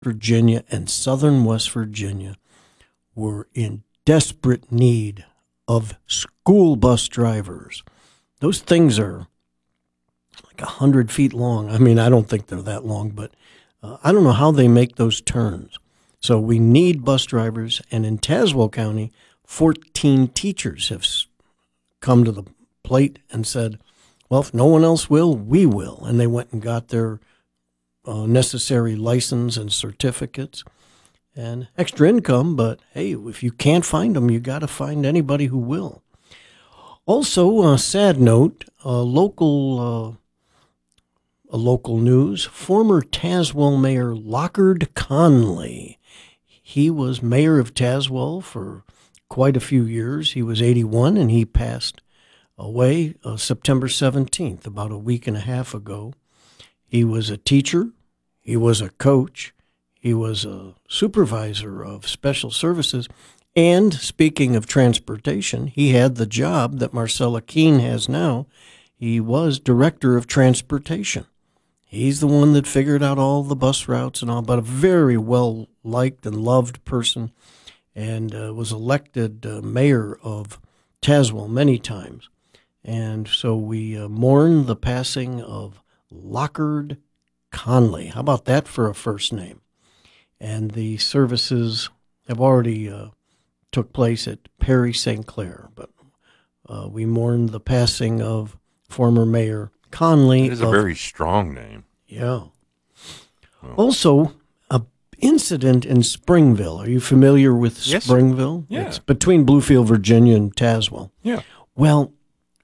Virginia and southern West Virginia were in desperate need of school bus drivers. Those things are like 100 feet long. I mean, I don't think they're that long, but I don't know how they make those turns. So we need bus drivers, and in Tazewell County, 14 teachers have come to the plate and said, well, if no one else will, we will. And they went and got their necessary license and certificates and extra income. But, hey, if you can't find them, you got to find anybody who will. Also, a sad note, local news, former Tazewell Mayor Lockard Conley. He was mayor of Tazewell for quite a few years. He was 81, and he passed away September 17th, about a week and a half ago. He was a teacher. He was a coach. He was a supervisor of special services. And speaking of transportation, he had the job that Marcella Keene has now. He was director of transportation. He's the one that figured out all the bus routes and all, but a very well-liked and loved person, and was elected mayor of Tazewell many times. And so we mourn the passing of Lockard Conley. How about that for a first name? And the services have already took place at Perry St. Clair, but we mourn the passing of former Mayor Conley. It is a very strong name. Yeah. Well, also, a incident in Springville. Are you familiar with Yes, Springville? Yeah. It's between Bluefield, Virginia, and Tazewell. Yeah. Well,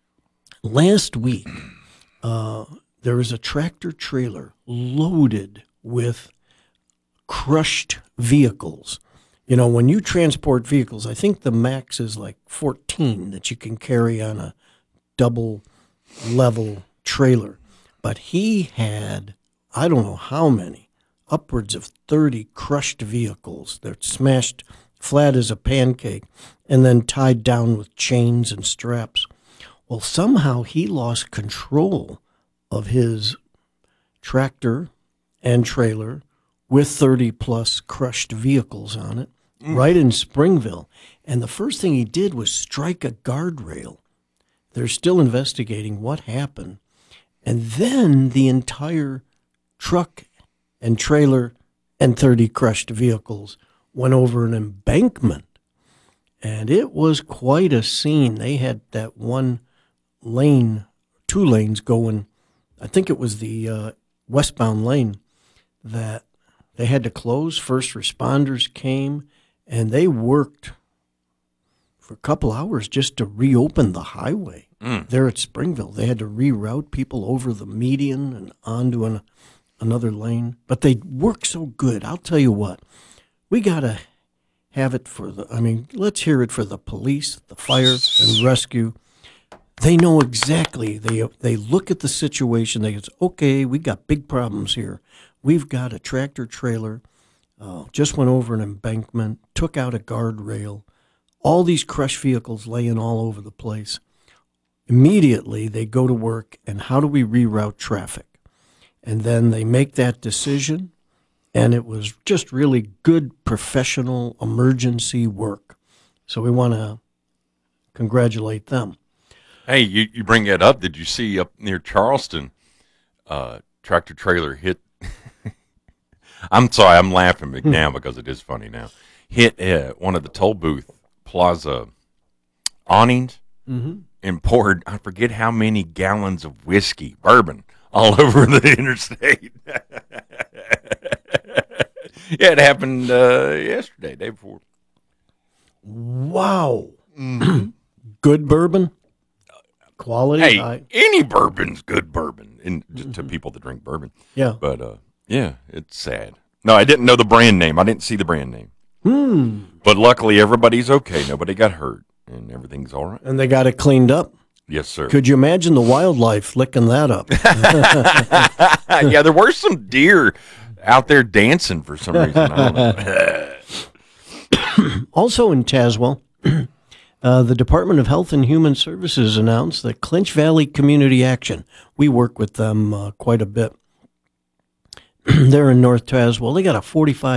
last week, there was a tractor trailer loaded with crushed vehicles. You know, when you transport vehicles, I think the max is like 14 that you can carry on a double level trailer. But he had, I don't know how many, upwards of 30 crushed vehicles. They're smashed flat as a pancake and then tied down with chains and straps. Well, somehow he lost control of his tractor and trailer with 30-plus crushed vehicles on it, right in Springville. And the first thing he did was strike a guardrail. They're still investigating what happened. And then the entire truck and trailer and 30 crushed vehicles went over an embankment. And it was quite a scene. They had that one lane, 2 lanes going, I think it was the westbound lane, that they had to close. First responders came, and they worked for a couple hours just to reopen the highway there at Springville. They had to reroute people over the median and onto another lane. But they work so good. I'll tell you what, we got to have it let's hear it for the police, the fire and rescue. They know exactly. They look at the situation. They say, okay, we got big problems here. We've got a tractor trailer, just went over an embankment, took out a guardrail, all these crushed vehicles laying all over the place. Immediately, they go to work, and how do we reroute traffic? And then they make that decision, and it was just really good professional emergency work. So we want to congratulate them. Hey, you bring that up. Did you see up near Charleston, tractor trailer hit? I'm sorry, I'm laughing now because it is funny now. Hit one of the toll booth plaza awnings and poured, I forget how many gallons of whiskey, bourbon, all over the interstate. Yeah, it happened yesterday, day before. Wow. Good bourbon? Quality? Hey, any bourbon's good bourbon, just to people that drink bourbon. Yeah. But, yeah, it's sad. No, I didn't know the brand name. I didn't see the brand name. But luckily, everybody's okay. Nobody got hurt, and everything's all right. And they got it cleaned up? Yes, sir. Could you imagine the wildlife licking that up? Yeah, there were some deer out there dancing for some reason. I don't know. Also in Tazewell, the Department of Health and Human Services announced that Clinch Valley Community Action, we work with them quite a bit. They're in North Tazewell. They got a 45